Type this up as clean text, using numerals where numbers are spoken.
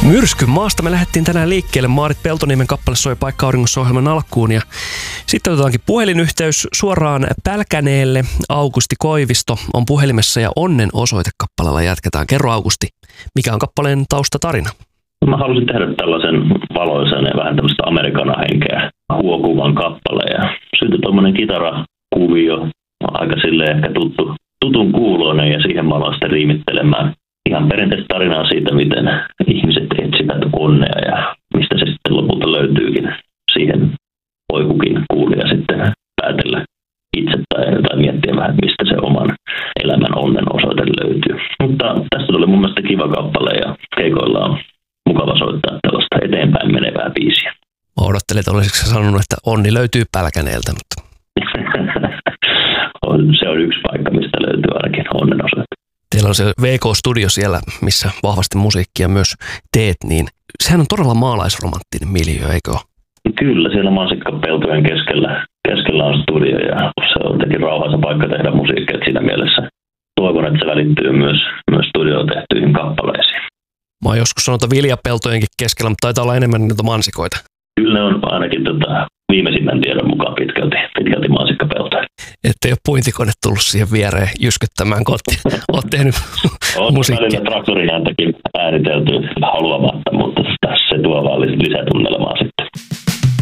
Myrskyn maasta me lähdettiin tänään liikkeelle. Maarit Peltoniemen kappale soi Paikka auringossa -ohjelman alkuun. Ja sitten otetaankin puhelinyhteys suoraan Pälkäneelle. Augusti Koivisto on puhelimessa ja Onnen osoite kappaleella jatketaan. Kerro Augusti, mikä on kappaleen taustatarina? Mä halusin tehdä tällaisen valoisen ja vähän tämmöistä amerikana-henkeä huokuvan kappaleen. Ja syntyi tuommoinen kitarakuvio, aika silleen ehkä tutun kuuloinen, ja siihen mä aloin sitten riimittelemään ihan perinteistä tarinaa siitä, miten ihmiset etsivät onnea ja mistä se sitten lopulta löytyykin. Siihen voi kukin kuulija sitten päätellä itse tai miettiä vähän, mistä se oman elämän onnen osoite löytyy. Mutta tästä tuli mun mielestä kiva kappale ja keikoilla on mukava soittaa tällaista eteenpäin menevää biisiä. Mä odottelin, että olisitko sanonut, että onni löytyy Pälkäneeltä, mutta se on yksi paikka, mistä löytyy ainakin onnen osoite. Teillä on se VK-studio siellä, missä vahvasti musiikkia myös teet, niin sehän on todella maalaisromanttinen miljö, eikö ole? Kyllä, siellä mansikkapeltojen keskellä on studio ja se on jotenkin rauhaisa paikka tehdä musiikkia. Siinä mielessä toivon, että se välittyy myös studioon tehtyihin kappaleisiin. Mä oon joskus sanonut viljapeltojenkin keskellä, mutta taitaa olla enemmän niitä mansikoita. Kyllä ne on ainakin viimeisimmän tiedon mukaan pitkälti mansikkapeltoja. Ettei ole puintikone tullut siihen viereen jyskyttämään kotiin. Oot tehnyt musiikkia. On välillä traktorin ääntäkin äänitelty haluamatta, mutta se tuo vaan lisätunnelmaa